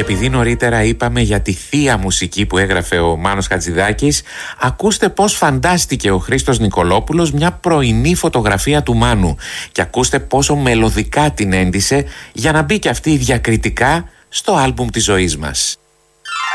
Και επειδή νωρίτερα είπαμε για τη θεία μουσική που έγραφε ο Μάνος Χατζηδάκης, ακούστε πώς φαντάστηκε ο Χρήστος Νικολόπουλος μια πρωινή φωτογραφία του Μάνου και ακούστε πόσο μελωδικά την έντυσε για να μπει και αυτή διακριτικά στο άλμπουμ της ζωής μας.